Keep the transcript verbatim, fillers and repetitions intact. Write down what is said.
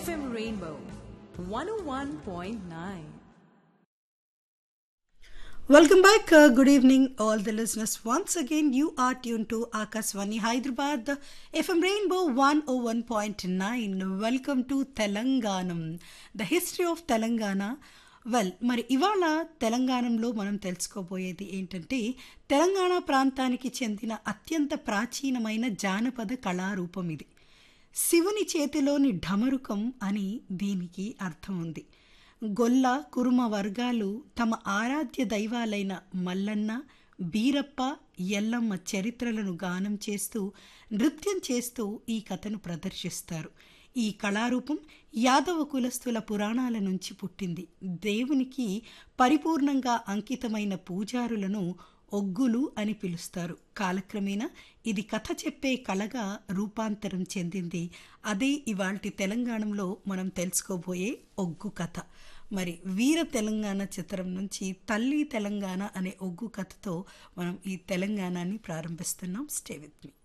F M Rainbow one oh one point nine. Welcome back. Uh, good evening, all the listeners. Once again, you are tuned to Akaswani Hyderabad, F M Rainbow one oh one point nine. Welcome to Telanganam, the history of Telangana. Well మరి ఇవాళ తెలంగాణలో మనం తెలుసుకోబోయేది ఏంటంటే తెలంగాణ ప్రాంతానికి చెందిన అత్యంత ప్రాచీనమైన జానపద కళారూపం ఇది. శివుని చేతిలోని ఢమరుకం అని దీనికి అర్థం ఉంది. గొల్ల కురుమ వర్గాలు తమ ఆరాధ్య దైవాలైన మల్లన్న, బీరప్ప, ఎల్లమ్మ చరిత్రలను గానం చేస్తూ నృత్యం చేస్తూ ఈ కథను ప్రదర్శిస్తారు. ఈ కళారూపం యాదవ కులస్తుల పురాణాల నుంచి పుట్టింది. దేవునికి పరిపూర్ణంగా అంకితమైన పూజారులను ఒగ్గులు అని పిలుస్తారు. కాలక్రమేణా ఇది కథ చెప్పే కళగా రూపాంతరం చెందింది. అదే ఇవాల్టి తెలంగాణలో మనం తెలుసుకోబోయే ఒగ్గు కథ. మరి వీర తెలంగాణ చిత్రం నుంచి తల్లి తెలంగాణ అనే ఒగ్గు కథతో మనం ఈ తెలంగాణని ప్రారంభిస్తున్నాం. Stay with me.